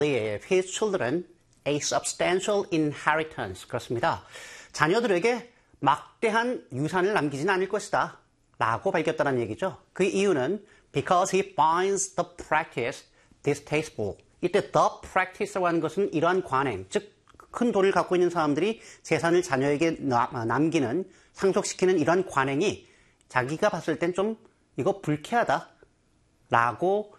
leave his children a substantial inheritance. 그렇습니다. 자녀들에게 막대한 유산을 남기진 않을 것이다 라고 밝혔다는 얘기죠. 그 이유는 because he finds the practice distasteful. 이때 the practice라고 하는 것은 이러한 관행, 즉 큰 돈을 갖고 있는 사람들이 재산을 자녀에게 남기는, 상속시키는 이러한 관행이 자기가 봤을 땐 좀 이거 불쾌하다 라고